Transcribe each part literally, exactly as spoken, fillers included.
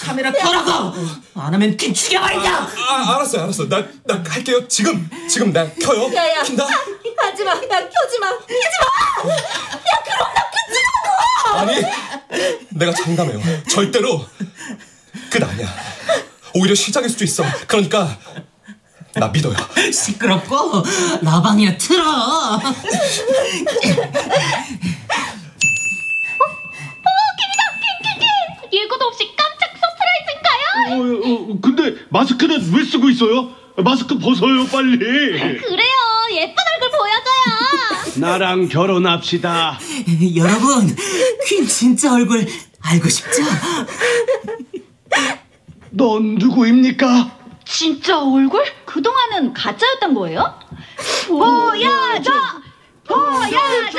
카메라 켜라고! 안 하면 퀸 죽여버린다! 아, 아, 알았어요, 알았어. 나, 나 할게요. 지금, 지금 나 켜요. 야야, 킨다. 하지마, 나 켜지마, 켜지마! 야, 그럼 나 끝이라고! 아니, 내가 장담해요. 절대로 끝 아니야. 오히려 시작일 수도 있어. 그러니까 나 믿어요. 시끄럽고 라방이나 틀어. 예고도 없이 깜짝 서프라이즈인가요? 어, 어, 근데 마스크는 왜 쓰고 있어요? 마스크 벗어요 빨리. 그래요. 예쁜 얼굴 보여줘요. 나랑 결혼합시다. 여러분, 퀸 진짜 얼굴 알고 싶죠? 넌 누구입니까? 진짜 얼굴? 그동안은 가짜였던 거예요? 보여줘! 보여줘!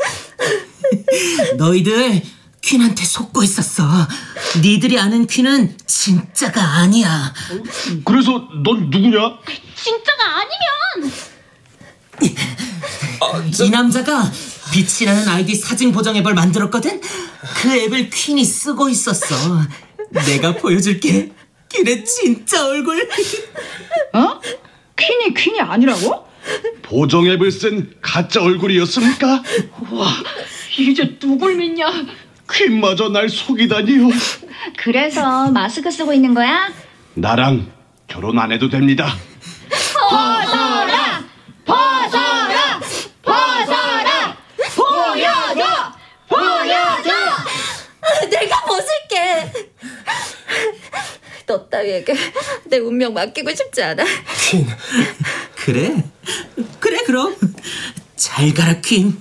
너희들 퀸한테 속고 있었어. 니들이 아는 퀸은 진짜가 아니야. 그래서 넌 누구냐? 진짜가 아니면 아, 저, 이 남자가 빛이 나는 아이디 사진 보정 앱을 만들었거든? 그 앱을 퀸이 쓰고 있었어. 내가 보여줄게. 퀸의 진짜 얼굴. 어? 퀸이 퀸이 아니라고? 보정 앱을 쓴 가짜 얼굴이었습니까? 와, 이제 누굴 믿냐? 퀸마저 날 속이다니요. 그래서 마스크 쓰고 있는 거야? 나랑 결혼 안 해도 됩니다. 벗어라! 벗어라! 벗어라! 보여줘! 보여줘! 내가 벗을게. 너 따위에게 내 운명 맡기고 싶지 않아. 퀸. 그래? 그래 그럼 잘 가라 퀸.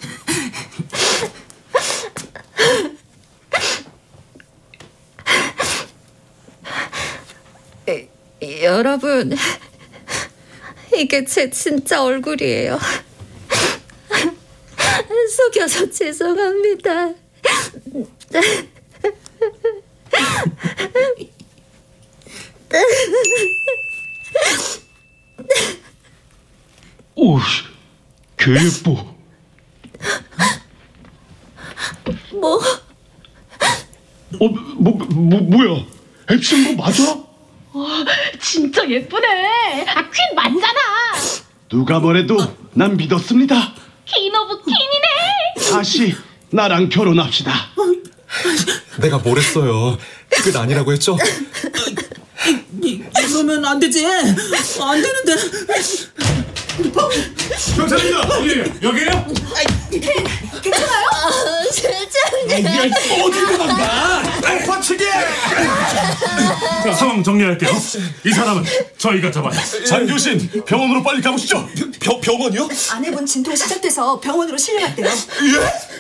에, 여러분, 이게 제 진짜 얼굴이에요. 속여서 죄송합니다. 오, 개 예뻐. 뭐? 어, 뭐, 뭐, 뭐야? 앱 쓴 거 맞아? 진짜 예쁘네. 아, 퀸 맞잖아. 누가 뭐래도 난 믿었습니다. 퀸 오브 퀸이네. 다시 나랑 결혼합시다. 내가 뭘 했어요. 끝 아니라고 했죠? 이, 이러면 안 되지. 안 되는데. 경찰입니다. 예, 여기에요? 괜찮아요? 아, 실장님. 어딜 도망가? 과치기! 상황 정리할게요. 이 사람은 저희가 잡았어요. 장교신, 병원으로 빨리 가보시죠. 병, 병원이요? 아내분 진통 시작돼서 병원으로 실려갔대요. 예?